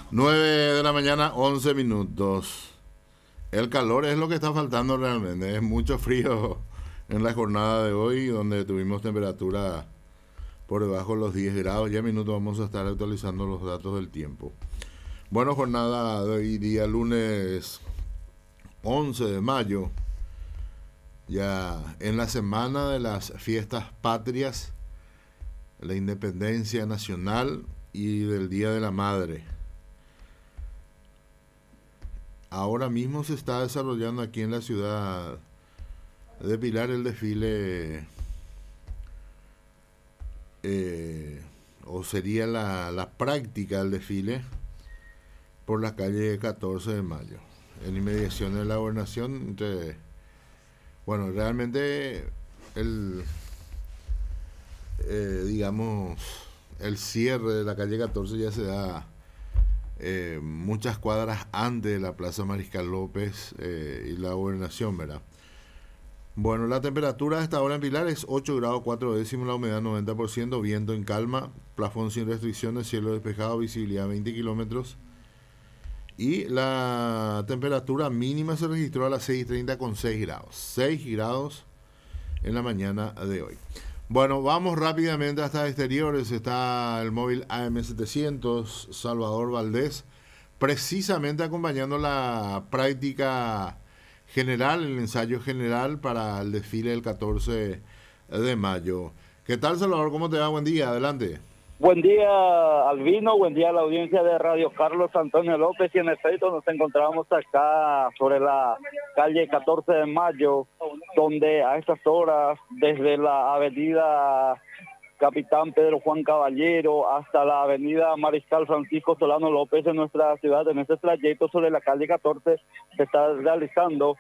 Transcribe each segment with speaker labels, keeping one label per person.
Speaker 1: 9 de la mañana, 11 minutos. El calor es lo que está faltando realmente. Es mucho frío en la jornada de hoy, donde tuvimos temperatura por debajo de los 10 grados. Ya en minutos vamos a estar actualizando los datos del tiempo. Bueno, jornada de hoy día lunes 11 de mayo. Ya en la semana de las fiestas patrias, la independencia nacional y del Día de la Madre. Ahora mismo se está desarrollando aquí en la ciudad de Pilar el desfile, o sería la práctica del desfile por la calle 14 de Mayo, en inmediaciones de la gobernación. Bueno, realmente el, digamos, el cierre de la calle 14 ya se da muchas cuadras antes de la Plaza Mariscal López y la gobernación, ¿verdad? Bueno, la temperatura a esta hora en Pilar es 8 grados 4 décimos, la humedad 90%, viento en calma, plafón sin restricciones, cielo despejado, visibilidad 20 kilómetros. Y la temperatura mínima se registró a las 6:30 con 6 grados. 6 grados en la mañana de hoy. Bueno, vamos rápidamente hasta exteriores. Está el móvil AM700 Salvador Valdés, precisamente acompañando la práctica general, el ensayo general para el desfile del 14 de mayo. ¿Qué tal, Salvador? ¿Cómo te va? Buen día, adelante.
Speaker 2: Buen día, Albino. Buen día a la audiencia de Radio Carlos Antonio López. Y en efecto, nos encontramos acá sobre la calle 14 de Mayo, donde a estas horas, desde la avenida Capitán Pedro Juan Caballero hasta la avenida Mariscal Francisco Solano López en nuestra ciudad, en este trayecto sobre la calle 14, se está realizando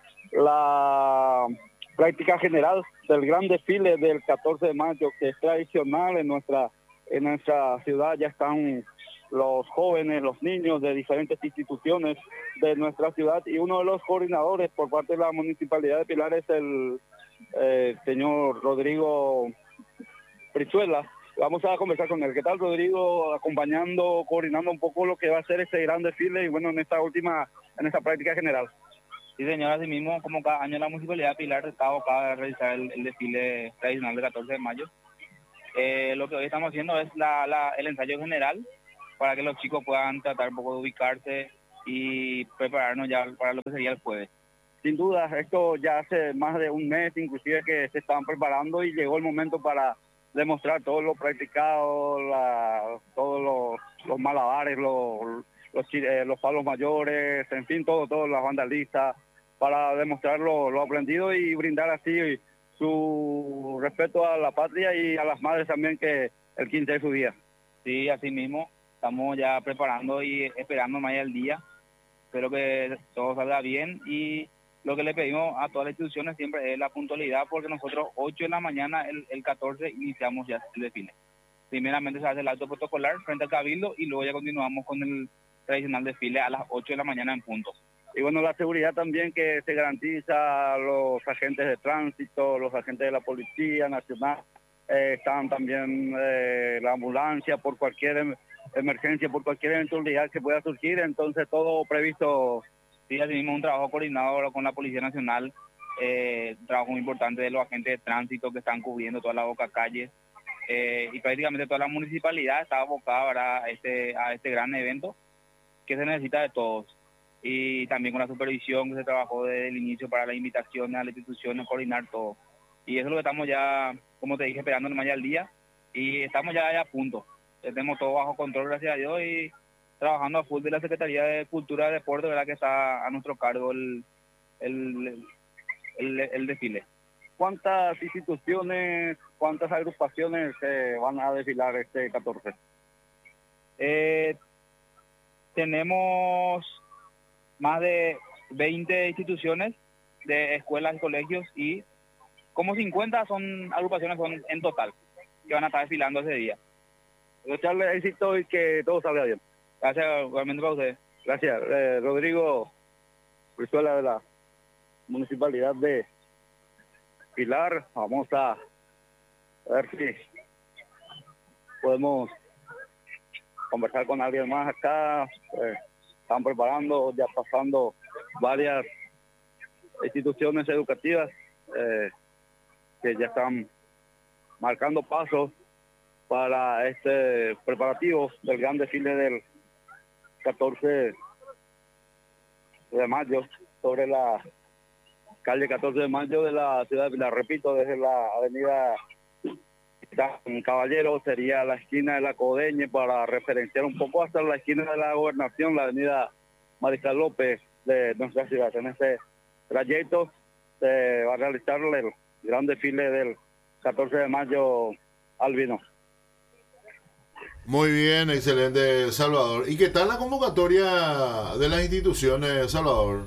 Speaker 2: la práctica general del gran desfile del 14 de mayo, que es tradicional en nuestra ciudad. Ya están los jóvenes, los niños de diferentes instituciones de nuestra ciudad, y uno de los coordinadores por parte de la Municipalidad de Pilar es el señor Rodrigo Brizuela. Vamos a conversar con él. ¿Qué tal, Rodrigo? Acompañando, coordinando un poco lo que va a ser este gran desfile y bueno, en esta práctica general.
Speaker 3: Sí, señor, así mismo, como cada año la Municipalidad de Pilar está abocada a realizar el desfile tradicional del 14 de mayo. Lo que hoy estamos haciendo es el ensayo general para que los chicos puedan tratar un poco de ubicarse y prepararnos ya para lo que sería el jueves.
Speaker 2: Sin duda, esto ya hace más de un mes inclusive que se estaban preparando y llegó el momento para demostrar todo lo practicado, todos los malabares, los palos mayores, en fin, todo, las bandas listas, para demostrar lo aprendido y brindar así su respeto a la patria y a las madres también, que el 15 es su día.
Speaker 3: Sí, así mismo, estamos ya preparando y esperando más el día. Espero que todo salga bien, y lo que le pedimos a todas las instituciones siempre es la puntualidad, porque nosotros 8 de la mañana, el 14, iniciamos ya el desfile. Primeramente se hace el acto protocolar frente al Cabildo y luego ya continuamos con el tradicional desfile a las 8 de la mañana en punto.
Speaker 2: Y bueno, la seguridad también que se garantiza a los agentes de tránsito, los agentes de la Policía Nacional, están también la ambulancia por cualquier emergencia, por cualquier eventualidad que pueda surgir, entonces todo previsto.
Speaker 3: Sí, así mismo un trabajo coordinado con la Policía Nacional, un trabajo muy importante de los agentes de tránsito que están cubriendo toda la boca calle, y prácticamente toda la municipalidad está abocada ahora a este gran evento que se necesita de todos, y también con la supervisión que se trabajó desde el inicio para las invitaciones a las instituciones, coordinar todo. Y eso es lo que estamos ya, como te dije, esperando nomás ya el día, y estamos ya a punto. Tenemos todo bajo control, gracias a Dios, y trabajando a full de la Secretaría de Cultura y Deporte, ¿verdad?, que está a nuestro cargo el desfile.
Speaker 2: ¿Cuántas instituciones, cuántas agrupaciones van a desfilar este 14?
Speaker 3: Tenemos más de 20 instituciones de escuelas y colegios, y como 50 son agrupaciones son en total que van a estar desfilando ese día.
Speaker 2: Desearle éxito y que todo salga bien.
Speaker 3: Gracias, igualmente para ustedes.
Speaker 2: Gracias. Rodrigo Brizuela, de la Municipalidad de Pilar. Vamos a ver si podemos conversar con alguien más acá. Están preparando, ya pasando varias instituciones educativas que ya están marcando pasos para este preparativo del gran desfile del 14 de mayo sobre la calle 14 de mayo de la ciudad de Pilar. Repito, desde la avenida San Caballero sería la esquina de la Codeñe, para referenciar un poco hasta la esquina de la Gobernación, la avenida Mariscal López de nuestra ciudad. En este trayecto se va a realizar el gran desfile del 14 de mayo albino.
Speaker 1: Muy bien, excelente, Salvador. ¿Y qué tal la convocatoria de las instituciones, Salvador?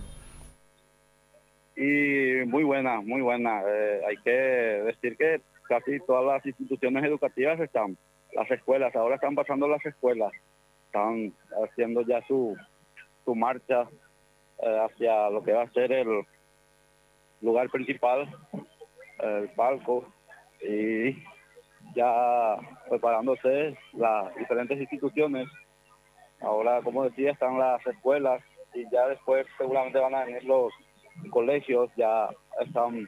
Speaker 2: Y muy buena, muy buena. Hay que decir que casi todas las instituciones educativas están, las escuelas, ahora están pasando las escuelas, están haciendo ya su marcha hacia lo que va a ser el lugar principal, el palco, y ya preparándose las diferentes instituciones. Ahora, como decía, están las escuelas y ya después seguramente van a venir los colegios. Ya están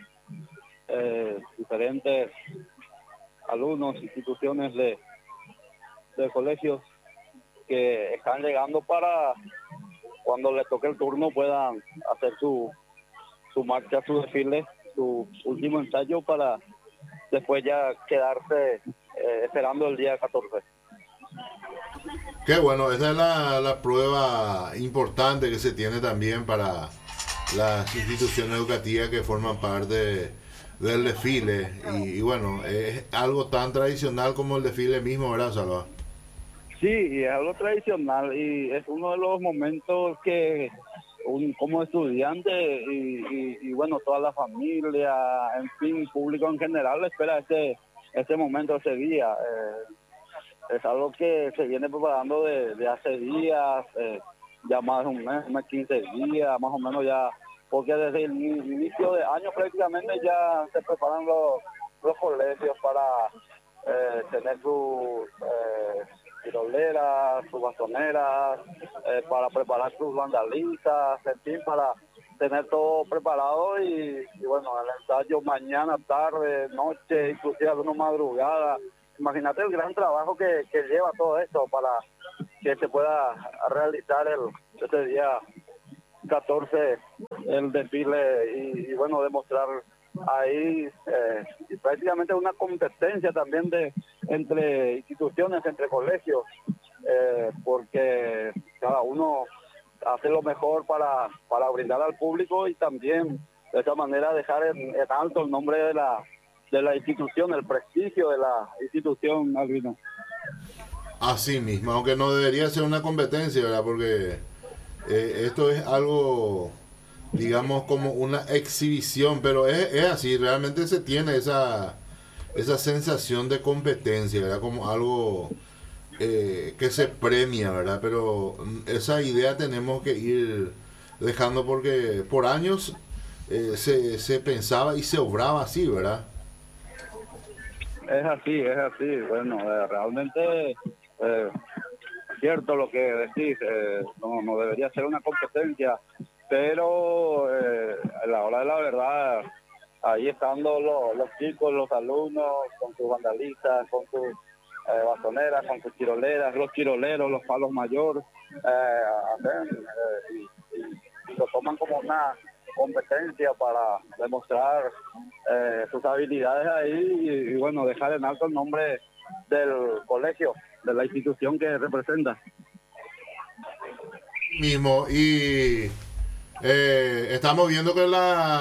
Speaker 2: diferentes alumnos, instituciones de colegios que están llegando para cuando les toque el turno puedan hacer su marcha, su desfile, su último ensayo, para después ya quedarse esperando el día 14.
Speaker 1: Qué bueno, esa es la prueba importante que se tiene también para las instituciones educativas que forman parte del desfile. Y bueno, es algo tan tradicional como el desfile mismo, ¿verdad, Salva?
Speaker 2: Sí, y es algo tradicional y es uno de los momentos que como estudiante y bueno, toda la familia, en fin, público en general espera ese momento, ese día. Es algo que se viene preparando de hace días, ya más de un mes, 15 días, más o menos ya, porque desde el inicio de año prácticamente ya se preparan los colegios para tener sus tiroleras, sus bastoneras, para preparar sus vandalistas, en fin, para tener todo preparado y bueno, el ensayo mañana, tarde, noche, inclusive alguna madrugada. Imagínate el gran trabajo que lleva todo esto para que se pueda realizar ese día 14 el desfile y bueno, demostrar ahí prácticamente una competencia también entre instituciones, entre colegios, porque cada uno hace lo mejor para brindar al público y también de esa manera dejar en alto el nombre de la institución, el prestigio de la institución, Albino.
Speaker 1: Así mismo, aunque no debería ser una competencia, ¿verdad? Porque esto es algo, digamos, como una exhibición, pero es así, realmente se tiene esa sensación de competencia, ¿verdad? Como algo que se premia, ¿verdad? Pero esa idea tenemos que ir dejando porque por años se pensaba y se obraba así, ¿verdad?
Speaker 2: Es así. Bueno, realmente cierto lo que decís, no debería ser una competencia, pero a la hora de la verdad, ahí estando los chicos, los alumnos, con sus vandalistas, con sus bastoneras, con sus tiroleras, los tiroleros, los palos mayores, y lo toman como una competencia para demostrar sus habilidades ahí y bueno, dejar en alto el nombre del colegio, de la institución que representa.
Speaker 1: Mismo, y estamos viendo que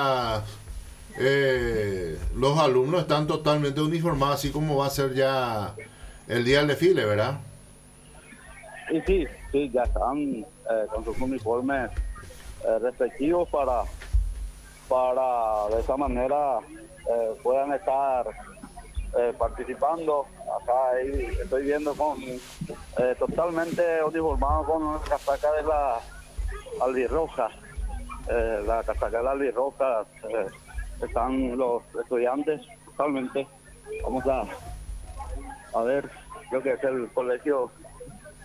Speaker 1: los alumnos están totalmente uniformados, así como va a ser ya el día del desfile, ¿verdad?
Speaker 2: Y sí, ya están con sus uniformes respectivos para de esa manera puedan estar participando. Acá ahí estoy viendo totalmente uniformado con la casaca de la albirroja. La casaca de la albirroja, están los estudiantes totalmente. Vamos a ver, creo que es el colegio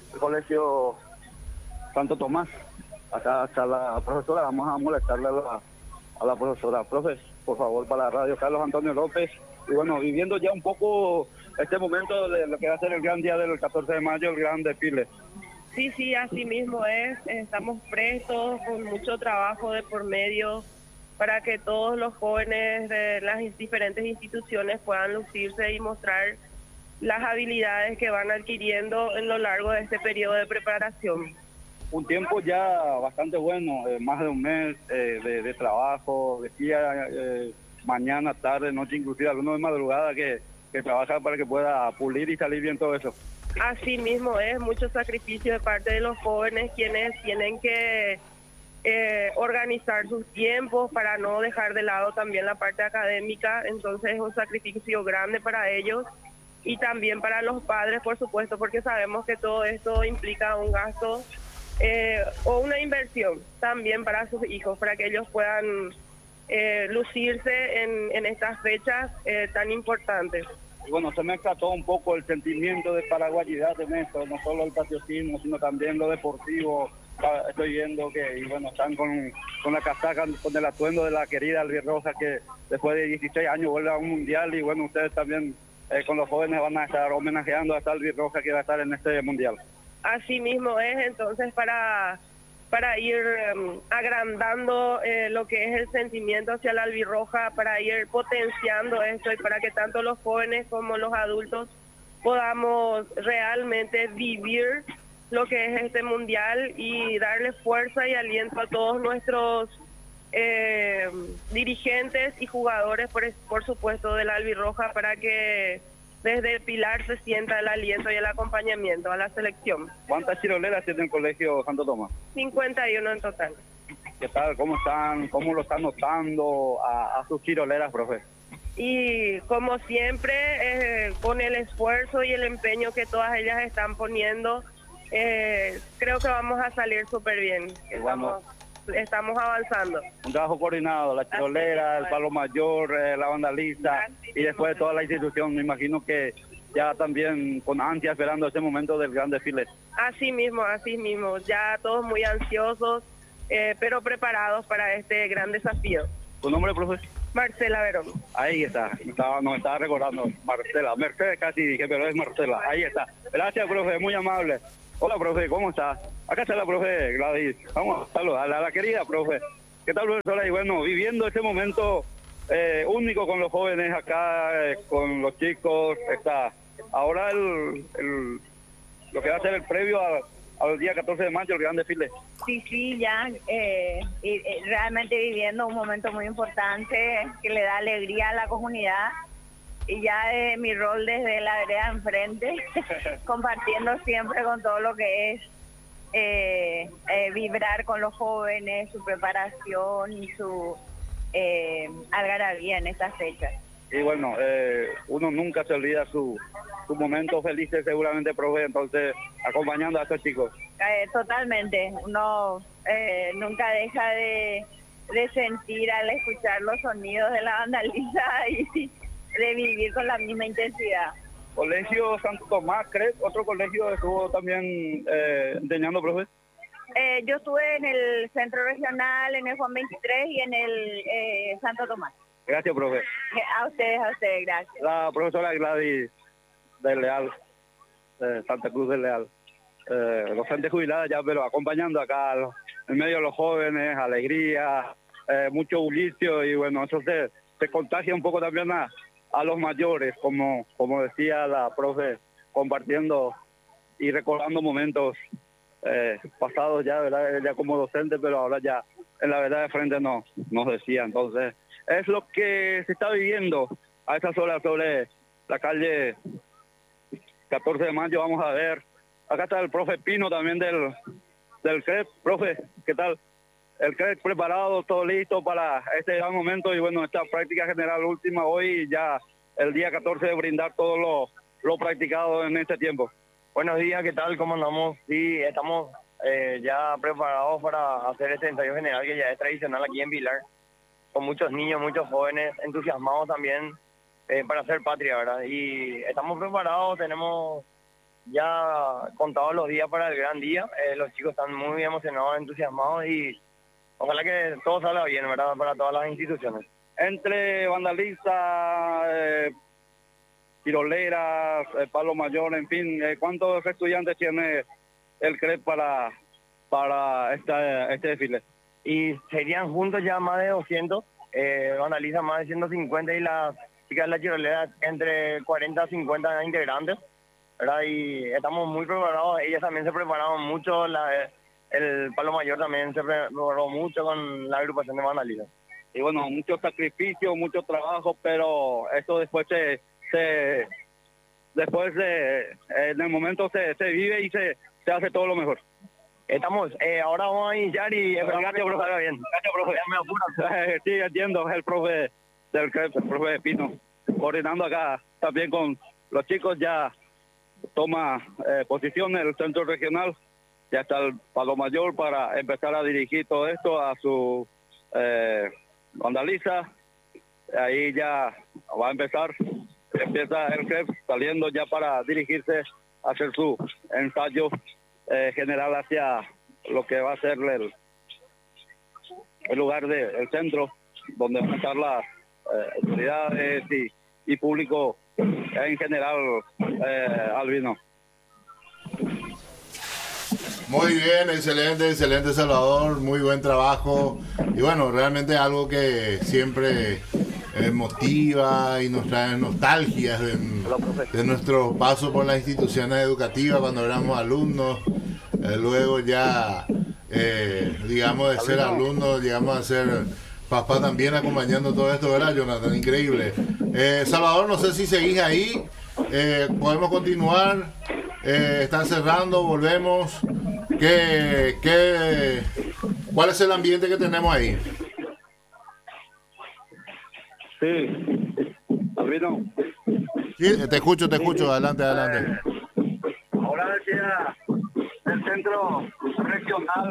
Speaker 2: el colegio Santo Tomás. Acá está la profesora, vamos a molestarle a la profesora. Profe, por favor, para la radio Carlos Antonio López. Y bueno, viviendo ya un poco este momento de lo que va a ser el gran día del 14 de mayo, el gran desfile.
Speaker 4: Sí, así mismo es. Estamos prestos, con mucho trabajo de por medio, para que todos los jóvenes de las diferentes instituciones puedan lucirse y mostrar las habilidades que van adquiriendo en lo largo de este periodo de preparación.
Speaker 2: Un tiempo ya bastante bueno, más de un mes de trabajo, de día, mañana, tarde, noche, inclusive algunos de madrugada que trabaja para que pueda pulir y salir bien todo eso.
Speaker 4: Así mismo es, mucho sacrificio de parte de los jóvenes, quienes tienen que organizar sus tiempos para no dejar de lado también la parte académica. Entonces es un sacrificio grande para ellos y también para los padres, por supuesto, porque sabemos que todo esto implica un gasto o una inversión también para sus hijos, para que ellos puedan lucirse en estas fechas tan importantes.
Speaker 2: Y bueno, se mezcla todo un poco el sentimiento de paraguayidad en esto, no solo el patriotismo, sino también lo deportivo. Estoy viendo que, y bueno, están con la casaca, con el atuendo de la querida albirroja, que después de 16 años vuelve a un mundial, y bueno, ustedes también con los jóvenes van a estar homenajeando a esta albirroja que va a estar en este mundial.
Speaker 4: Así mismo es, entonces para ir agrandando lo que es el sentimiento hacia la albirroja, para ir potenciando esto y para que tanto los jóvenes como los adultos podamos realmente vivir lo que es este mundial y darle fuerza y aliento a todos nuestros dirigentes y jugadores, por supuesto, de la albirroja, para que desde Pilar se sienta el aliento y el acompañamiento a la selección.
Speaker 2: ¿Cuántas chiroleras tiene el colegio Santo Tomás?
Speaker 4: 51 en total.
Speaker 2: ¿Qué tal? ¿Cómo están? ¿Cómo lo están notando a sus chiroleras, profe?
Speaker 4: Y como siempre, con el esfuerzo y el empeño que todas ellas están poniendo, creo que vamos a salir súper bien. Estamos avanzando.
Speaker 2: Un trabajo coordinado, la chirolera, el palo mayor, la vandaliza, y después de toda la institución. Me imagino que ya también con ansia esperando ese momento del gran desfile.
Speaker 4: Así mismo, ya todos muy ansiosos, pero preparados para este gran desafío.
Speaker 2: ¿Tu nombre, profe?
Speaker 4: Marcela Verón.
Speaker 2: Ahí está, nos estaba recordando, Marcela. Mercedes casi dije, pero es Marcela. Ahí está. Gracias, profe, muy amable. Hola, profe, ¿cómo está? Acá está la profe Gladys. Vamos a saludarla, a la querida profe. ¿Qué tal, profesora? Y bueno, viviendo este momento único con los jóvenes acá, con los chicos, está ahora lo que va a ser el previo al día 14 de mayo, el gran desfile.
Speaker 5: Sí, ya realmente viviendo un momento muy importante que le da alegría a la comunidad. Y ya mi rol desde la vereda enfrente, compartiendo siempre con todo lo que es vibrar con los jóvenes, su preparación y su algarabía en estas fechas.
Speaker 2: Y bueno, uno nunca se olvida sus momentos felices, seguramente, profe, entonces acompañando a estos chicos.
Speaker 5: Totalmente, uno nunca deja de sentir al escuchar los sonidos de la vandaliza y de vivir con la misma intensidad.
Speaker 2: Colegio Santo Tomás, ¿crees? ¿Otro colegio estuvo también enseñando, profe?
Speaker 5: Yo estuve en el Centro Regional, en el Juan 23 y en el Santo Tomás.
Speaker 2: Gracias, profe.
Speaker 5: A ustedes, gracias.
Speaker 2: La profesora Gladys del Leal, Santa Cruz del Leal, docente jubilada ya, pero acompañando acá en medio de los jóvenes, alegría, mucho bullicio, y bueno, eso se contagia un poco también a los mayores, como decía la profe, compartiendo y recordando momentos pasados ya, ¿verdad? Ya como docente, pero ahora ya en la verdad de frente nos decía. Entonces, es lo que se está viviendo a estas horas sobre la calle 14 de mayo. Vamos a ver, acá está el profe Pino también del CREP. Profe, ¿qué tal? El CREP preparado, todo listo para este gran momento, y bueno, esta práctica general última hoy, ya el día 14 de brindar todo lo practicado en este tiempo.
Speaker 6: Buenos días, ¿qué tal? ¿Cómo andamos? Sí, estamos ya preparados para hacer este ensayo general que ya es tradicional aquí en Pilar, con muchos niños, muchos jóvenes entusiasmados también para hacer patria, ¿verdad? Y estamos preparados, tenemos ya contados los días para el gran día. Los chicos están muy emocionados, entusiasmados y ojalá que todo salga bien, ¿verdad? Para todas las instituciones.
Speaker 2: Entre vandalistas, tiroleras, palo mayor, en fin, ¿cuántos estudiantes tiene el CREP para este desfile?
Speaker 6: Y serían juntos ya más de 200, vandalistas más de 150 y las chicas de la tirolera entre 40 a 50 integrantes, ¿verdad? Y estamos muy preparados, ellas también se prepararon mucho, el palo mayor también se preparó mucho con la agrupación de vandalistas.
Speaker 2: Y bueno, mucho sacrificio, mucho trabajo, pero esto después en el momento se vive y se hace todo lo mejor.
Speaker 6: Estamos, ahora vamos a iniciar y
Speaker 2: gracias, profe.
Speaker 6: Salga bien.
Speaker 2: Gracias, profe.
Speaker 6: Me apuro.
Speaker 2: Sí, entiendo, es el profe del CREP, el profe Pino, coordinando acá también con los chicos. Ya toma posición en el centro regional, ya está el palo mayor para empezar a dirigir todo esto a su vandaliza. Ahí ya va a empieza el CREP saliendo ya para dirigirse a hacer su ensayo general hacia lo que va a ser el lugar del centro, donde van a estar las autoridades y público en general, Albino.
Speaker 1: Muy bien, excelente Salvador, muy buen trabajo. Y bueno, realmente algo que siempre motiva y nos trae nostalgias de nuestro paso por las instituciones educativas cuando éramos alumnos. Luego ya, digamos, de ser alumnos, llegamos a ser papá también acompañando todo esto, ¿verdad, Jonathan? Increíble. Salvador, no sé si seguís ahí, podemos continuar, están cerrando, volvemos. ¿Cuál es el ambiente que tenemos ahí?
Speaker 2: Sí, Albino.
Speaker 1: Sí, te escucho, adelante.
Speaker 2: Ahora decía, el centro regional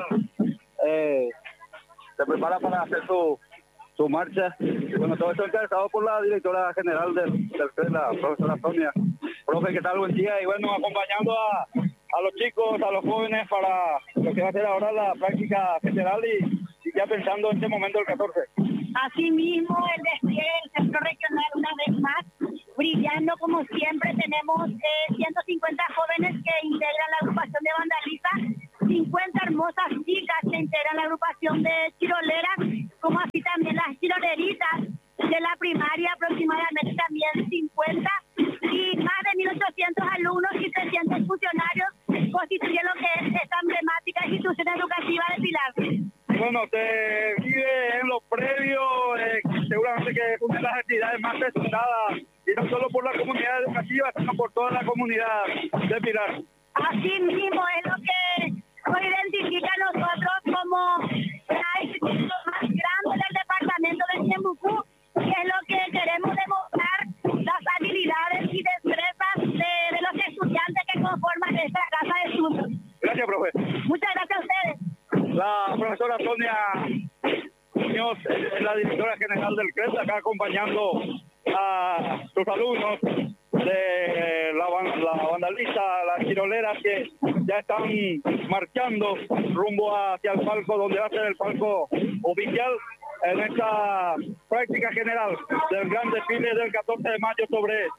Speaker 2: se prepara para hacer su marcha. Y bueno, todo esto encabezado por la directora general del CREP, la profesora Sonia. Profe, ¿qué tal? Buen día. Y bueno, acompañando a los chicos, a los jóvenes para lo que va a ser ahora la práctica general y ya pensando en este momento el 14.
Speaker 7: Asimismo, el despliegue del centro regional una vez más, brillando como siempre. Tenemos 150 jóvenes que integran la agrupación de vandalistas, 50 hermosas chicas que integran la agrupación de tiroleras, como así también las tiroleritas de la primaria, aproximadamente también 50, y más de 1.800 alumnos y 300 funcionarios constituyen lo que es esta emblemática institución educativa de Pilar.
Speaker 2: Bueno, se vive en lo previo, seguramente que es una de las actividades más necesitadas, y no solo por la comunidad educativa, sino por toda la comunidad de Pilar.
Speaker 7: Así mismo es lo que nos identifica a nosotros como la institución más grande del departamento de Ñembucú, que es lo que queremos demostrar, las habilidades y destrezas de los estudiantes que conforman esta casa de estudios.
Speaker 2: Gracias, profe.
Speaker 7: Muchas gracias a ustedes.
Speaker 2: La profesora Sonia Muñoz es la directora general del CREP, acá acompañando a sus alumnos de la vandalista, las tiroleras que ya están marchando rumbo hacia el palco, donde va a ser el palco oficial en esta práctica general del gran desfile del 14 de mayo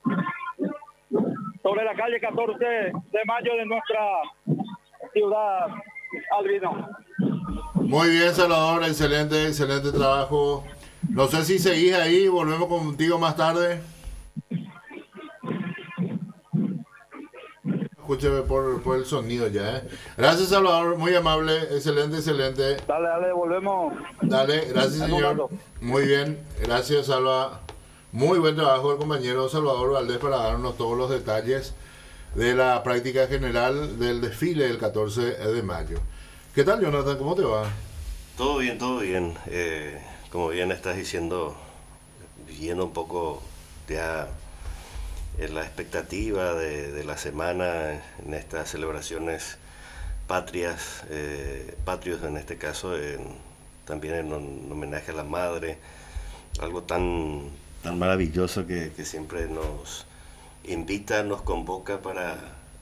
Speaker 2: sobre la calle 14 de mayo de nuestra ciudad, Albino.
Speaker 1: Muy bien, Salvador, excelente trabajo. No sé si seguís ahí, volvemos contigo más tarde. Escúcheme por el sonido ya, Gracias, Salvador, muy amable, excelente.
Speaker 2: Dale, volvemos.
Speaker 1: Dale, gracias, señor. Muy bien, gracias, Salva. Muy buen trabajo el compañero Salvador Valdés para darnos todos los detalles de la práctica general del desfile del 14 de mayo. ¿Qué tal, Jonathan? ¿Cómo te va?
Speaker 8: Todo bien. Como bien estás diciendo, viendo un poco ya en la expectativa de la semana en estas celebraciones patrios en este caso, también en homenaje a la madre, algo tan maravilloso que siempre nos invita, nos convoca para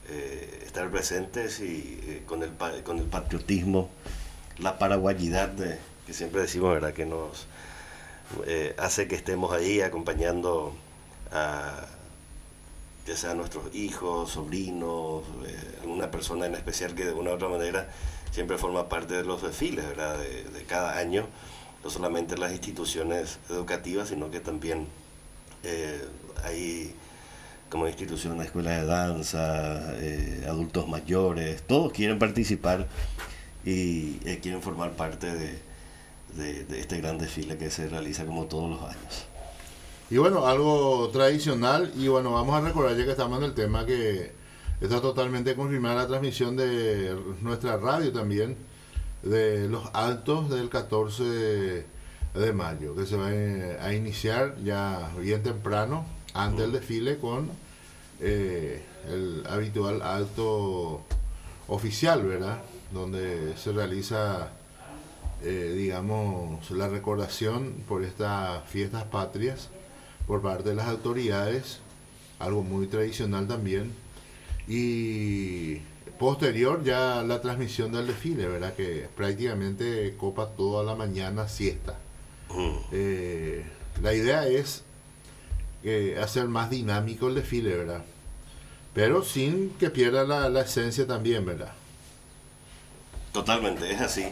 Speaker 8: estar presentes y con el patriotismo, la paraguayidad que siempre decimos, ¿verdad? Que nos hace que estemos ahí acompañando a ya sea nuestros hijos, sobrinos, alguna persona en especial que de una u otra manera siempre forma parte de los desfiles, ¿verdad? De cada año, no solamente las instituciones educativas, sino que también hay como instituciones, escuelas de danza, adultos mayores, todos quieren participar y quieren formar parte de este gran desfile que se realiza como todos los años.
Speaker 1: Y bueno, algo tradicional, y bueno, vamos a recordar ya que estamos en el tema que está totalmente confirmada la transmisión de nuestra radio también, de los actos del 14 de mayo, que se va a iniciar ya bien temprano, antes del desfile, con el habitual acto oficial, ¿verdad? Donde se realiza, digamos, la recordación por estas fiestas patrias por parte de las autoridades, algo muy tradicional también, y posterior ya la transmisión del desfile, ¿verdad? Que prácticamente copa toda la mañana siesta. La idea es hacer más dinámico el desfile, ¿verdad? Pero sin que pierda la esencia también, ¿verdad?
Speaker 8: Totalmente, es así.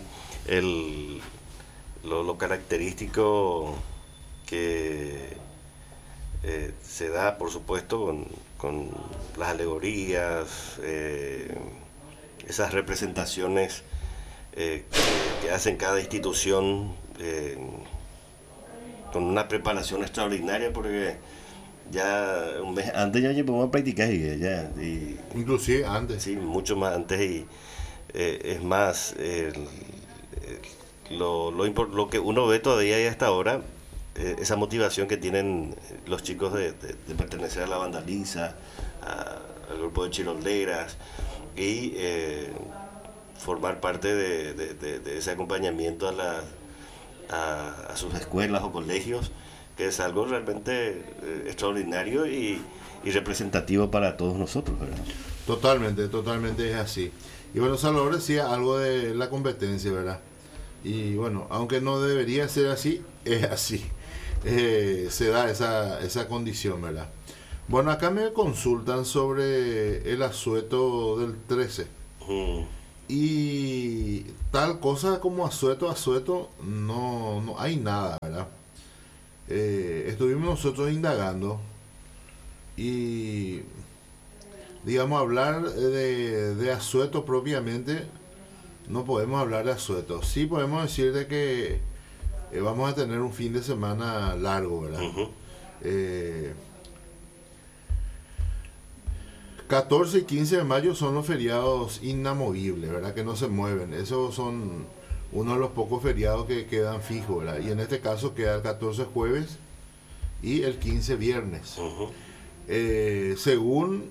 Speaker 8: Lo característico que se da, por supuesto, con las alegorías, esas representaciones que hacen cada institución con una preparación extraordinaria, porque ya un mes antes ya podemos practicar y
Speaker 1: inclusive antes.
Speaker 8: Sí, mucho más antes, y es más, lo que uno ve todavía y hasta ahora, esa motivación que tienen los chicos de pertenecer a la Vandaliza, al grupo de chiroleras, y formar parte de ese acompañamiento a sus escuelas o colegios, que es algo realmente extraordinario y representativo para todos nosotros, ¿verdad?
Speaker 1: Totalmente es así. Y bueno, Salvador decía algo de la competencia, ¿verdad? Y bueno, aunque no debería ser así, es así. Se da esa condición, ¿verdad? Bueno, acá me consultan sobre el asueto del 13. Y tal cosa como asueto, no hay nada, ¿verdad? Estuvimos nosotros indagando y, digamos, hablar de asueto propiamente, no podemos hablar de asueto. Sí podemos decir de que vamos a tener un fin de semana largo, ¿verdad? 14 y 15 de mayo son los feriados inamovibles, ¿verdad? Que no se mueven. Esos son uno de los pocos feriados que quedan fijos, ¿verdad? Y en este caso queda el 14 jueves y el 15 viernes. Según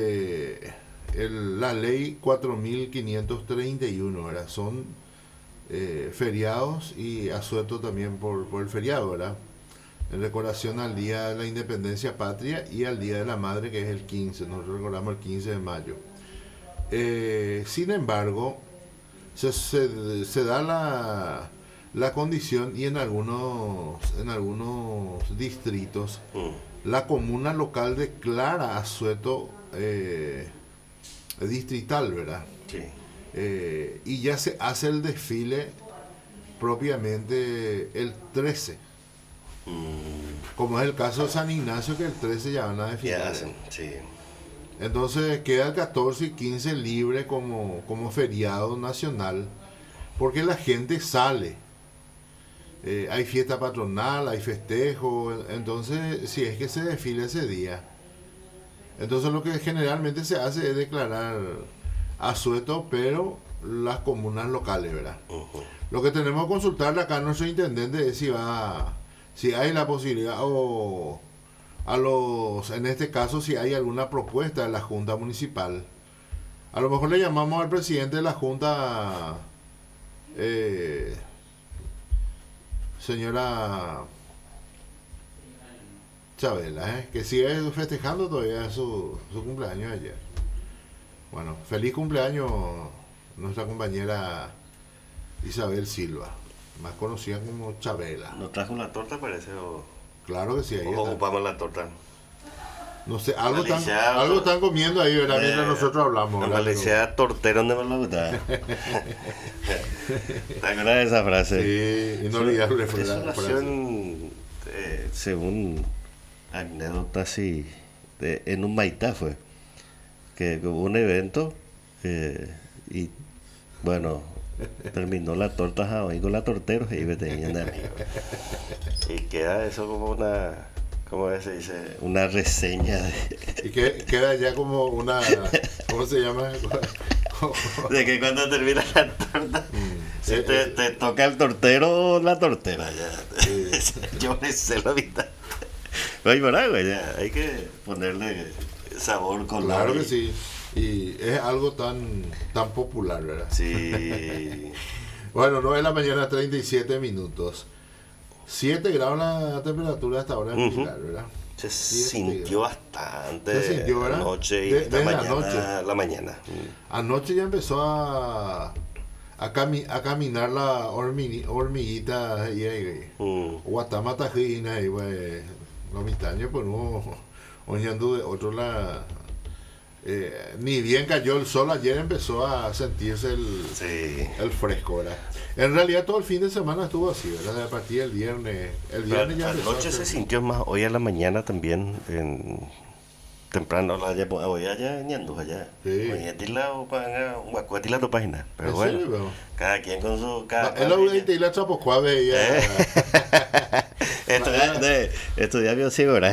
Speaker 1: la ley 4531, ¿verdad? Son feriados y asueto también por el feriado, ¿verdad? En recordación al Día de la Independencia Patria y al Día de la Madre, que es el 15, nosotros recordamos el 15 de mayo. Sin embargo, se da la condición, y en algunos distritos la comuna local declara asueto distrital, ¿verdad?
Speaker 8: Sí.
Speaker 1: Y ya se hace el desfile propiamente el 13, como es el caso de San Ignacio, que el 13 ya van a desfilar.
Speaker 8: Sí.
Speaker 1: Entonces queda el 14 y 15 libre como feriado nacional, porque la gente sale, hay fiesta patronal, hay festejo. Entonces, si es que se desfila ese día, entonces lo que generalmente se hace es declarar asueto, pero las comunas locales, ¿verdad? Lo que tenemos que consultarle acá a nuestro intendente es si hay la posibilidad, o en este caso, si hay alguna propuesta de la Junta Municipal. A lo mejor le llamamos al presidente de la Junta, señora Chabela, que sigue festejando todavía su cumpleaños ayer. Bueno, feliz cumpleaños nuestra compañera Isabel Silva, más conocida como Chabela.
Speaker 8: ¿No trajo la torta, parece?
Speaker 1: Claro que sí, ahí
Speaker 8: ¿O
Speaker 1: está.
Speaker 8: ocupamos la torta?
Speaker 1: No sé, algo están comiendo ahí, ¿verdad? Mientras nosotros hablamos.
Speaker 8: En Valencia, tortero donde me lo gusta. ¿Te acuerdas de esa frase?
Speaker 1: Sí, inolvidable
Speaker 8: Es
Speaker 1: frase.
Speaker 8: una acción, según anécdotas, en un Maitá fue, que hubo un evento y bueno, terminó la torta Jaboín con la torteros y venían de amigos. Y queda eso como una, ¿cómo se dice? Una reseña
Speaker 1: Y que queda ya como una, ¿cómo se llama?
Speaker 8: de que cuando termina la torta, si te toca el tortero o la tortera, ya.
Speaker 1: Sí.
Speaker 8: Yo me sé la mitad. Oye, por algo, ya, hay que ponerle sabor, color.
Speaker 1: Claro que sí. Y es algo tan popular, ¿verdad?
Speaker 8: Sí.
Speaker 1: Bueno, 9 de la mañana, 37 minutos. 7 grados la temperatura hasta ahora en Pilar, ¿verdad?
Speaker 8: Se sintió bastante.
Speaker 1: Se sintió, ¿verdad?
Speaker 8: Anoche y
Speaker 1: Desde
Speaker 8: la mañana.
Speaker 1: Anoche ya empezó a caminar la hormiguita y guatamatajina y güey, los mitaños pues no oñando de otro la ni bien cayó el sol, ayer empezó a sentirse el fresco, ¿verdad? En realidad todo el fin de semana estuvo así, ¿verdad? A partir del viernes. El viernes ya empezó.
Speaker 8: Anoche se sintió más, hoy a la mañana también, temprano, hoy allá en Ñandú, allá.
Speaker 1: Sí.
Speaker 8: Hoy en Tila o un guacuatila tu página. Pero
Speaker 1: ¿En
Speaker 8: bueno,
Speaker 1: serio, bro?
Speaker 8: cada quien con su.
Speaker 1: Es la UDT y la Chapocuave ya.
Speaker 8: Estudiar biosiguras,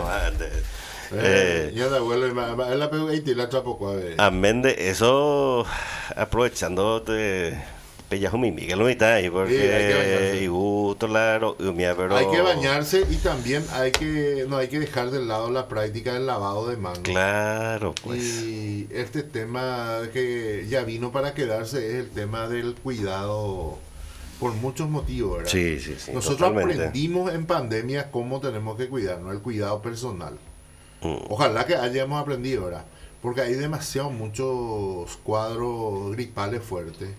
Speaker 1: Ya de abuelo, es la PUDT y la Chapocuave.
Speaker 8: amén de eso, aprovechando Pellajo mi Miguel no está ahí
Speaker 1: Sí, hay que
Speaker 8: porque
Speaker 1: bañarse.
Speaker 8: y gusto pero
Speaker 1: Hay que bañarse y también no hay que dejar de lado la práctica del lavado de manos.
Speaker 8: claro, pues
Speaker 1: Y este tema que ya vino para quedarse es el tema del cuidado por muchos motivos, ¿verdad?
Speaker 8: sí,
Speaker 1: Nosotros
Speaker 8: totalmente.
Speaker 1: aprendimos en pandemia cómo tenemos que cuidarnos, el cuidado personal. Ojalá que hayamos aprendido, ¿verdad? Porque hay muchos cuadros gripales fuertes.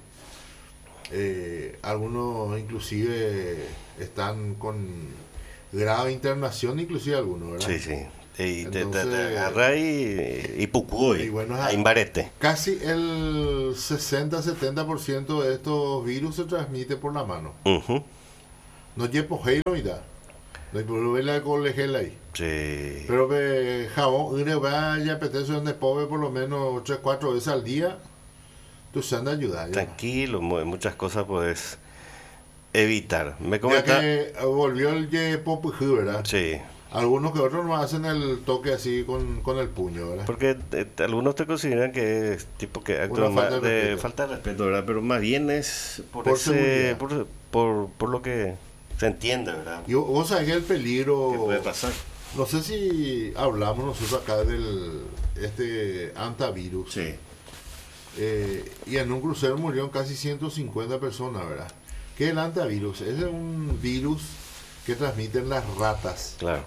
Speaker 1: Algunos inclusive están con grado de internación, inclusive algunos, ¿verdad?
Speaker 8: Sí. Y te
Speaker 1: Entonces,
Speaker 8: agarra y pucuy,
Speaker 1: y bueno,
Speaker 8: a imbarete.
Speaker 1: Casi el 60-70% de estos virus se transmite por la mano.
Speaker 8: Ujú.
Speaker 1: No llevo gel, mira. No hay problema con el gel ahí.
Speaker 8: Sí.
Speaker 1: Pero que jabón, ya apetece donde pobre por lo menos 3-4 veces al día. Tú se anda ayudando.
Speaker 8: Tranquilo, muchas cosas puedes evitar. Me
Speaker 1: Ya
Speaker 8: comenta.
Speaker 1: que volvió el Yepopujú, ¿verdad?
Speaker 8: Sí.
Speaker 1: Algunos que otros no hacen el toque así con el puño, ¿verdad?
Speaker 8: Porque algunos te consideran que es tipo que acto
Speaker 1: Una falta de respeto.
Speaker 8: falta de respeto, ¿verdad? Pero más bien es
Speaker 1: Por seguridad.
Speaker 8: por lo que se entiende, ¿verdad?
Speaker 1: Y vos sabés que el peligro...
Speaker 8: ¿Qué puede pasar?
Speaker 1: No sé si hablamos nosotros acá del antivirus.
Speaker 8: Sí.
Speaker 1: Y en un crucero murieron casi 150 personas, ¿verdad? ¿Qué es el antivirus? Es un virus que transmiten las ratas.
Speaker 8: Claro.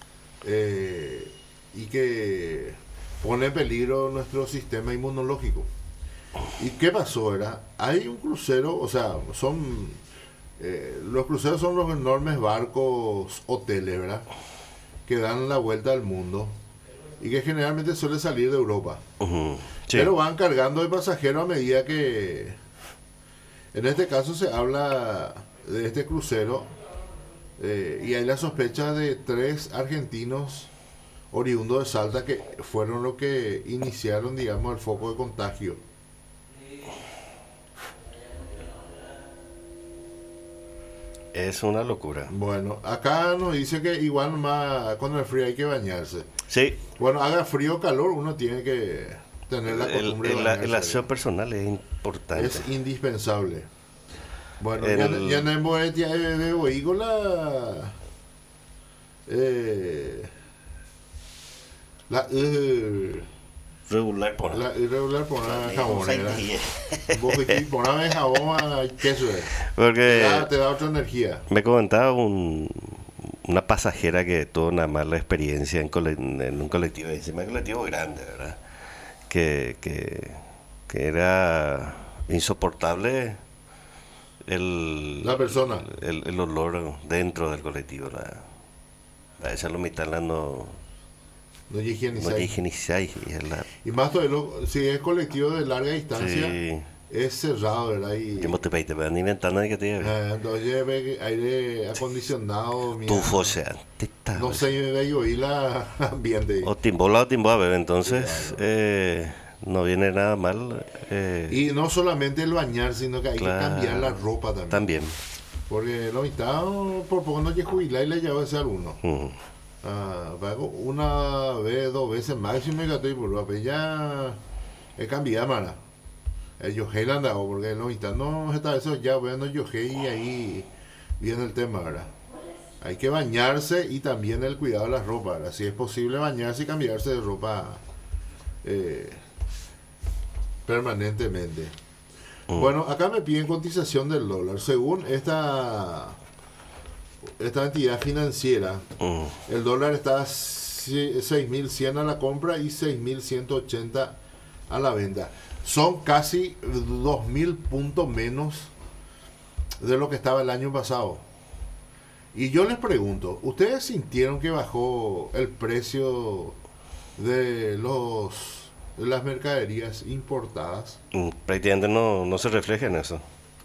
Speaker 1: Y que pone en peligro nuestro sistema inmunológico. ¿Y qué pasó? ¿Verdad? Hay un crucero, o sea, los cruceros son los enormes barcos hoteles, ¿verdad? Que dan la vuelta al mundo y que generalmente suele salir de Europa.
Speaker 8: Ujú. Sí.
Speaker 1: Pero van cargando de pasajeros a medida que... En este caso se habla de este crucero y hay la sospecha de 3 argentinos oriundos de Salta que fueron los que iniciaron, digamos, el foco de contagio.
Speaker 8: Es una locura.
Speaker 1: Bueno, acá nos dice que igual más con el frío hay que bañarse.
Speaker 8: Sí.
Speaker 1: Bueno, haga frío o calor, uno tiene que tener la costumbre de bañarse.
Speaker 8: El aseo personal es importante.
Speaker 1: Es indispensable. Bueno,
Speaker 8: El-
Speaker 1: ya no hemos la
Speaker 8: regular por
Speaker 1: la irregular por una jabonera.
Speaker 8: Porque
Speaker 1: Vos que poname jabón a queso. Te da otra energía.
Speaker 8: me comentaba una pasajera que tuvo una mala experiencia en un colectivo, encima un colectivo grande, ¿verdad? que era insoportable
Speaker 1: la persona.
Speaker 8: El olor dentro del colectivo. Esa lomitala no higienizáis.
Speaker 1: Y más todo, si es colectivo de larga distancia, sí, es cerrado, ¿verdad? Y
Speaker 8: yo te veo ni ventana ni que te lleve.
Speaker 1: Entonces ve aire acondicionado,
Speaker 8: tufo, o sea,
Speaker 1: no sé, ve oír la ambiente.
Speaker 8: O timbola o timboa, bebé. Entonces, no viene nada mal.
Speaker 1: Y no solamente el bañar, sino que hay que cambiar la ropa también. Porque lo mitad, por poco no hay que jubilar y le lleva a ser alguno. Una vez, 2 veces máximo y gato y por ya he cambiado, mara. Yo he andado porque lo mitad no está eso ya, bueno, yo he y ahí viene el tema, ¿verdad? Hay que bañarse y también el cuidado de la ropa, ¿verdad? Si es posible bañarse y cambiarse de ropa permanentemente. Bueno, acá me piden cotización del dólar. Según esta entidad financiera, el dólar está 6.100 a la compra y 6.180 a la venta. Son casi 2.000 puntos menos de lo que estaba el año pasado. Y yo les pregunto, ¿ustedes sintieron que bajó el precio de las mercaderías importadas?
Speaker 8: Prácticamente no se refleja en eso.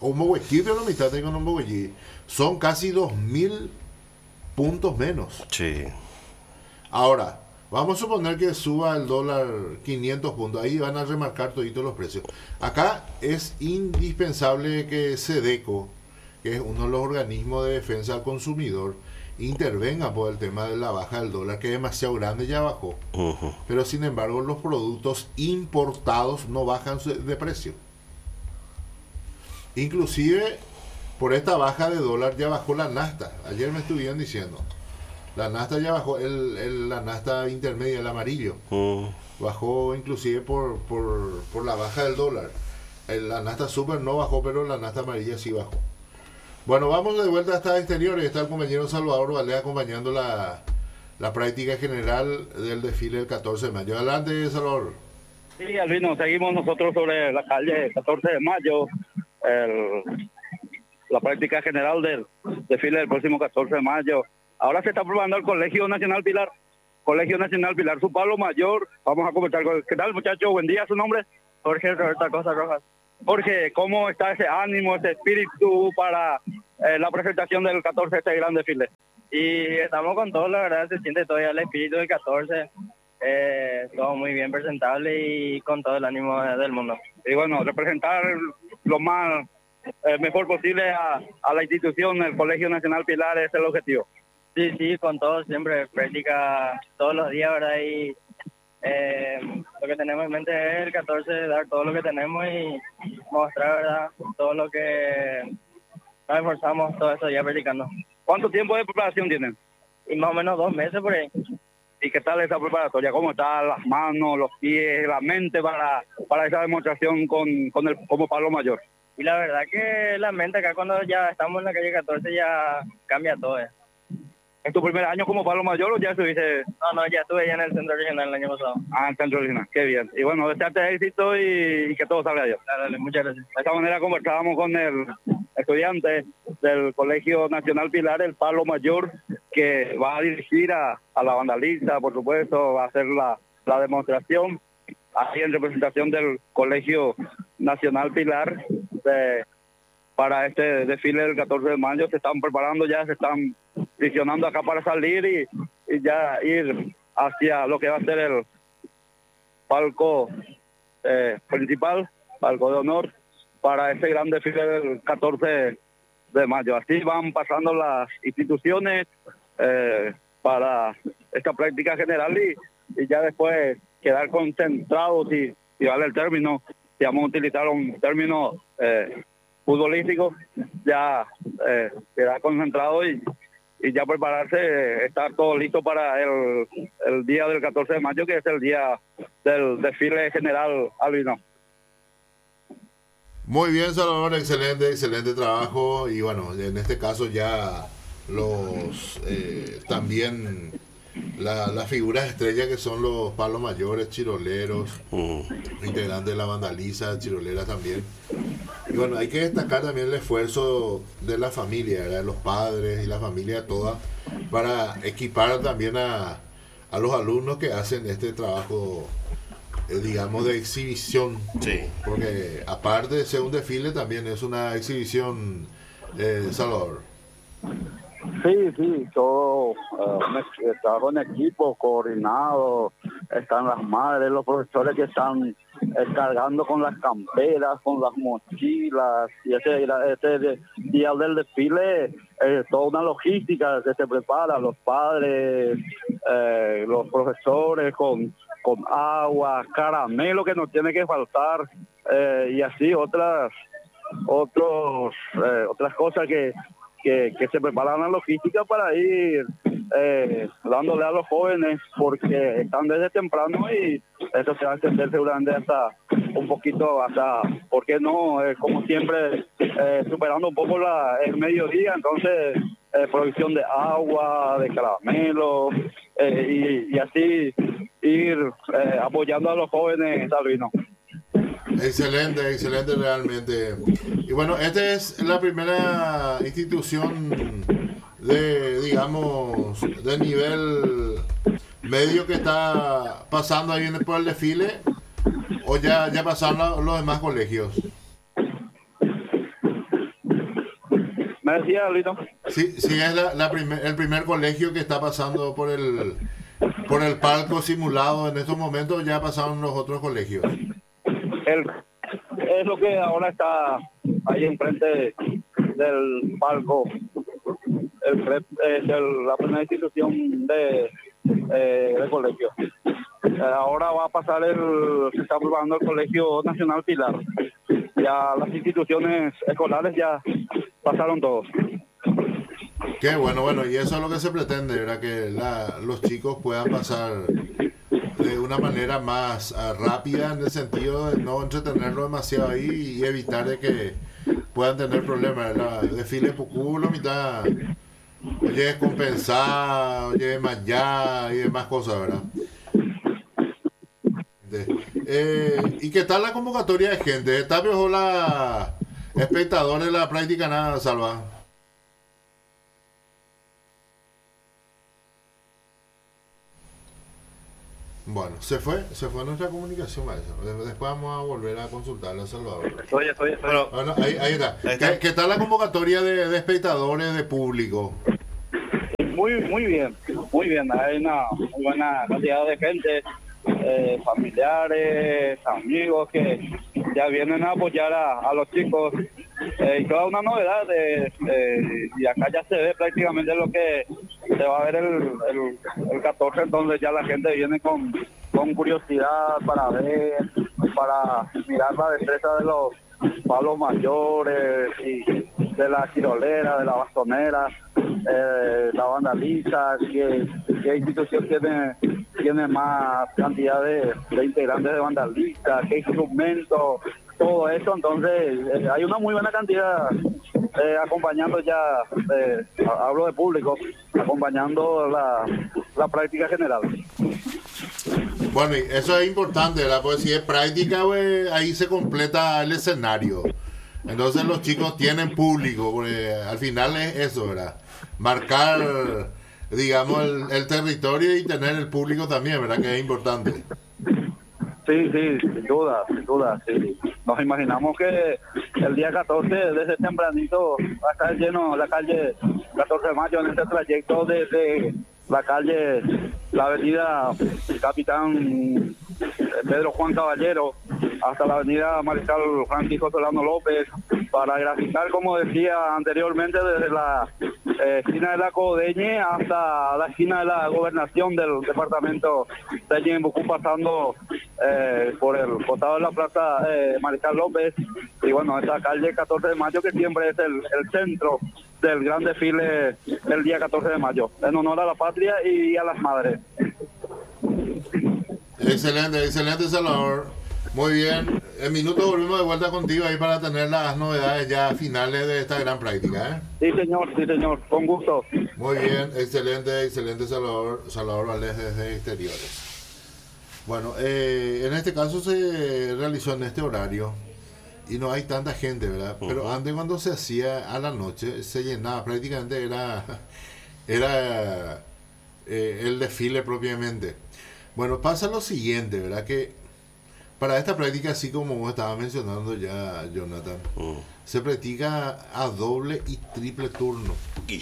Speaker 1: Son casi 2.000 puntos menos.
Speaker 8: Sí.
Speaker 1: Ahora, vamos a suponer que suba el dólar 500 puntos. Ahí van a remarcar toditos los precios. Acá es indispensable que SEDECO, que es uno de los organismos de defensa al consumidor, intervenga por el tema de la baja del dólar, que es demasiado grande, ya bajó. Pero sin embargo los productos importados no bajan de precio. Inclusive por esta baja de dólar ya bajó la nafta. Ayer me estuvieron diciendo, la nafta ya bajó, la nafta intermedia, el amarillo, bajó inclusive por la baja del dólar. La nafta super no bajó, pero la nafta amarilla sí bajó. Bueno, vamos de vuelta hasta exteriores. Está el compañero Salvador Valea acompañando la práctica general del desfile del 14 de mayo. Adelante, Salvador.
Speaker 2: Sí, Albino, seguimos nosotros sobre la calle 14 de mayo, la práctica general del desfile del próximo 14 de mayo. Ahora se está probando el Colegio Nacional Pilar, su Pablo Mayor. Vamos a comentar con él. ¿Qué tal, muchacho? Buen día, ¿su nombre?
Speaker 9: Jorge Roberto Acosta Rojas.
Speaker 2: Jorge, ¿cómo está ese ánimo, ese espíritu para la presentación del 14 de este gran desfile?
Speaker 9: Y estamos con todo, la verdad, se siente todavía el espíritu del 14, todo muy bien presentable y con todo el ánimo del mundo.
Speaker 2: Y bueno, representar lo más mejor posible a la institución, el Colegio Nacional Pilar, es el objetivo.
Speaker 9: Sí, con todo, siempre práctica todos los días, ¿verdad? Y lo que tenemos en mente es el 14, dar todo lo que tenemos y mostrar, ¿verdad? Todo lo que nos esforzamos todos estos días practicando.
Speaker 2: ¿Cuánto tiempo de preparación tienen?
Speaker 9: Y más o menos 2 meses por ahí.
Speaker 2: ¿Y qué tal esa preparatoria? ¿Cómo están las manos, los pies, la mente para esa demostración como Pablo Mayor?
Speaker 9: Y la verdad que la mente acá cuando ya estamos en la calle 14 ya cambia todo.
Speaker 2: ¿Es tu primer año como Pablo Mayor o ya estuviste?
Speaker 9: No, ya estuve ya en el centro regional el año pasado.
Speaker 2: En el centro regional, qué bien. Y bueno, desearte éxito y que todo salga bien.
Speaker 9: Dale, muchas gracias.
Speaker 2: De esta manera conversábamos con el estudiante del Colegio Nacional Pilar, el Pablo Mayor, que va a dirigir a la vandaliza, por supuesto, va a hacer la demostración ahí en representación del Colegio Nacional Pilar para este desfile del 14 de mayo. Se están preparando ya, se están visionando acá para salir y ya ir hacia lo que va a ser el palco principal, palco de honor, para este gran desfile del 14 de mayo. Así van pasando las instituciones para esta práctica general y ya después quedar concentrados y vale el término, si vamos a utilizar un término futbolístico, ya quedar concentrado y ya prepararse, estar todo listo para el día del 14 de mayo, que es el día del desfile general albino.
Speaker 1: Muy bien, Salvador, excelente trabajo. Y bueno, en este caso ya los también las figuras estrellas que son los palos mayores, chiroleros, integrantes de la vandaliza, chiroleras también. Y bueno, hay que destacar también el esfuerzo de la familia, ¿verdad? De los padres y la familia toda, para equipar también a los alumnos que hacen este trabajo, digamos, de exhibición.
Speaker 8: Sí.
Speaker 1: Porque aparte de ser un desfile, también es una exhibición, Salvador.
Speaker 2: Sí, todo trabajo en equipo, coordinado, están las madres, los profesores que están cargando con las camperas, con las mochilas, y ese día del desfile, toda una logística que se prepara, los padres, los profesores con agua, caramelo que no tiene que faltar, y así otras cosas que se preparan la logística para ir dándole a los jóvenes, porque están desde temprano y eso se va a extender seguramente hasta un poquito, hasta, ¿por qué no? Como siempre, superando un poco el mediodía, entonces provisión de agua, de caramelo, y así ir apoyando a los jóvenes salvinos.
Speaker 1: Excelente realmente. Y bueno, esta es la primera institución digamos, de nivel medio que está pasando ahí por el desfile, o ya pasaron los demás colegios.
Speaker 2: ¿Me decía, Lito?
Speaker 1: Sí, es el primer colegio que está pasando por el palco simulado en estos momentos, ya pasaron los otros colegios.
Speaker 2: Es lo que ahora está ahí enfrente del palco, la primera institución de colegio. Ahora va a pasar se está preparando el Colegio Nacional Pilar. Ya las instituciones escolares ya pasaron todos.
Speaker 1: Qué bueno, y eso es lo que se pretende, ¿verdad? Que los chicos puedan pasar de una manera más rápida, en el sentido de no entretenerlo demasiado ahí y evitar de que puedan tener problemas, ¿verdad? El desfile Pucú, la mitad, oye, compensar, oye, manjar y demás cosas, ¿verdad? ¿Y qué tal la convocatoria de gente? ¿Está mejor la espectadores de la práctica nada, Salva? Bueno, se fue nuestra comunicación, maestro. Después vamos a volver a consultarla a Salvador.
Speaker 2: Estoy.
Speaker 1: Bueno, ahí está. ¿Qué tal la convocatoria de espectadores, de público?
Speaker 2: Muy bien. Hay una muy buena cantidad de gente, familiares, amigos que ya vienen a apoyar a los chicos. Y toda una novedad, y acá ya se ve prácticamente lo que se va a ver el 14, entonces ya la gente viene con curiosidad para ver, para mirar la destreza de los palos mayores y de la chirolera, de la bastonera, la vandaliza, qué institución tiene más cantidad de integrantes de vandalistas, qué instrumentos, todo eso. Entonces hay una muy buena cantidad acompañando ya, hablo de público, acompañando la práctica general.
Speaker 1: Bueno, y eso es importante, ¿verdad? Porque si es práctica, pues, ahí se completa el escenario. Entonces los chicos tienen público, porque al final es eso, ¿verdad? Marcar, digamos, el territorio y tener el público también, ¿verdad? Que es importante.
Speaker 2: Sí, sin duda, sí. Nos imaginamos que el día 14, desde tempranito, va a estar lleno la calle 14 de mayo en este trayecto desde la avenida Capitán Pedro Juan Caballero hasta la avenida Mariscal Francisco Solano López, para graficar, como decía anteriormente, desde la esquina de la Codeñe hasta la esquina de la gobernación del departamento de Ñembucú, pasando por el costado de la plaza Mariscal López, y bueno, esta calle 14 de mayo que siempre es el centro del gran desfile del día 14 de mayo, en honor a la patria y a las madres.
Speaker 1: Excelente, Salvador. Muy bien. En minutos volvemos de vuelta contigo ahí para tener las novedades ya finales de esta gran práctica, ¿eh?
Speaker 2: Sí, señor, con gusto.
Speaker 1: Muy bien, excelente, excelente Salvador Valdés desde Exteriores. Bueno, en este caso se realizó en este horario y no hay tanta gente, ¿verdad? Pero antes cuando se hacía a la noche se llenaba, prácticamente era el desfile propiamente. Bueno, pasa lo siguiente, ¿verdad? Que para esta práctica, así como vos estabas mencionando ya, Jonathan, se practica a doble y triple turno.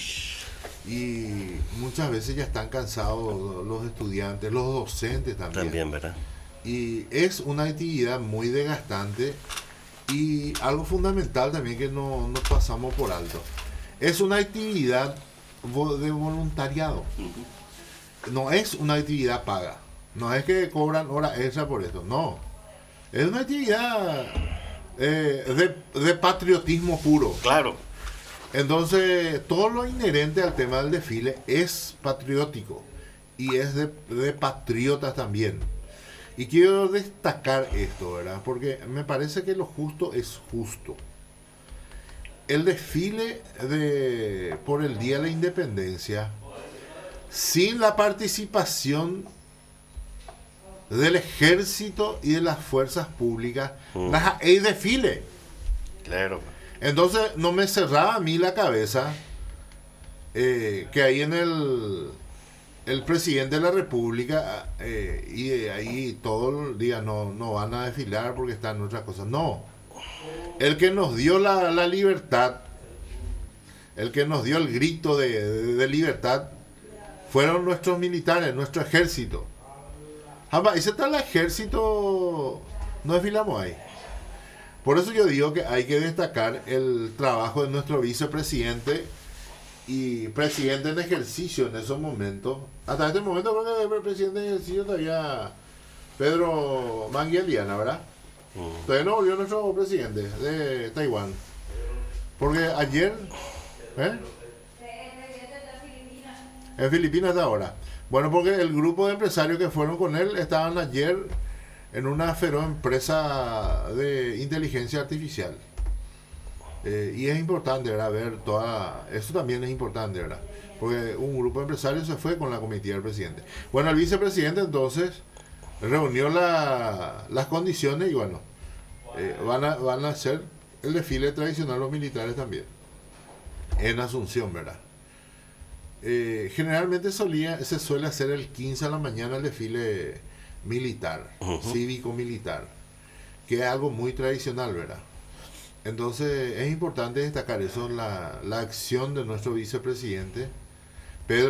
Speaker 1: Y muchas veces ya están cansados los estudiantes, los docentes también.
Speaker 8: También, ¿verdad?
Speaker 1: Y es una actividad muy desgastante y algo fundamental también que no pasamos por alto. Es una actividad de voluntariado. No es una actividad paga. No es que cobran hora extra por esto. No. Es una actividad de patriotismo puro.
Speaker 8: Claro.
Speaker 1: Entonces, todo lo inherente al tema del desfile es patriótico y es de patriotas también. Y quiero destacar esto, ¿verdad? Porque me parece que lo justo es justo. El desfile por el Día de la Independencia, sin la participación del ejército y de las fuerzas públicas, hay desfile.
Speaker 8: Claro.
Speaker 1: Entonces no me cerraba a mí la cabeza que ahí en el presidente de la República y ahí todo el día no van a desfilar porque están en otras cosas. No. El que nos dio la libertad, el que nos dio el grito de libertad, fueron nuestros militares, nuestro ejército. Y si está el ejército, no desfilamos ahí. Por eso yo digo que hay que destacar el trabajo de nuestro vicepresidente y presidente en ejercicio en esos momentos. Hasta este momento creo que el presidente en ejercicio todavía Pedro Mangueliana, ¿verdad? Todavía no volvió nuestro presidente de Taiwán. Porque ayer... En Filipinas hasta ahora. Bueno, porque el grupo de empresarios que fueron con él estaban ayer en una feroz empresa de inteligencia artificial. Y es importante, ¿verdad? Ver eso también es importante, ¿verdad? Porque un grupo de empresarios se fue con la comitiva del presidente. Bueno, el vicepresidente entonces reunió las condiciones y bueno, van a hacer el desfile tradicional los militares también. En Asunción, ¿verdad? Generalmente se suele hacer el 15 a la mañana el desfile militar, cívico-militar, que es algo muy tradicional, ¿verdad? Entonces es importante destacar eso, la acción de nuestro vicepresidente Pedro